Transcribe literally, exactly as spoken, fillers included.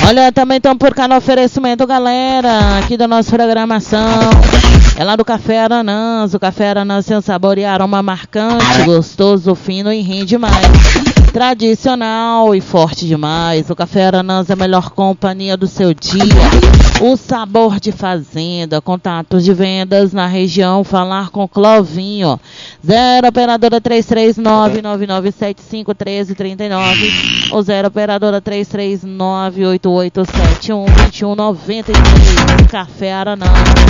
Olha, também estamos por cá no oferecimento, galera, aqui da nossa programação. É lá do Café Aranãs. O Café Aranãs tem um sabor e aroma marcante, gostoso, fino e rende mais. Tradicional e forte demais. O Café Aranãs é a melhor companhia do seu dia. O sabor de fazenda. Contatos de vendas na região. Falar com Clovinho. Zero operadora três três nove, nove nove sete cinco, um três três nove ou zero operadora três três nove, oito oito sete um, dois um nove três. Café Aranãs.